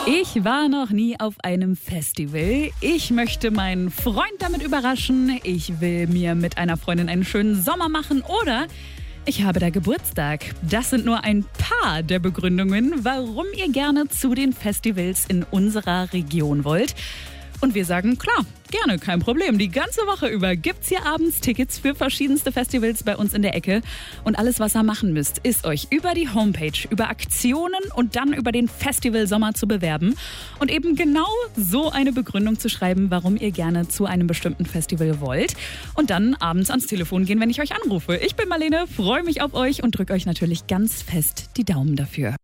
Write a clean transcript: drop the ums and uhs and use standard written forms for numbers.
Ich war noch nie auf einem Festival. Ich möchte meinen Freund damit überraschen. Ich will mir mit einer Freundin einen schönen Sommer machen oder ich habe da Geburtstag. Das sind nur ein paar der Begründungen, warum ihr gerne zu den Festivals in unserer Region wollt. Und wir sagen, klar, gerne, kein Problem. Die ganze Woche über gibt's hier abends Tickets für verschiedenste Festivals bei uns in der Ecke. Und alles, was ihr machen müsst, ist euch über die Homepage, über Aktionen und dann über den Festival Sommer zu bewerben. Und eben genau so eine Begründung zu schreiben, warum ihr gerne zu einem bestimmten Festival wollt. Und dann abends ans Telefon gehen, wenn ich euch anrufe. Ich bin Marlene, freue mich auf euch und drücke euch natürlich ganz fest die Daumen dafür.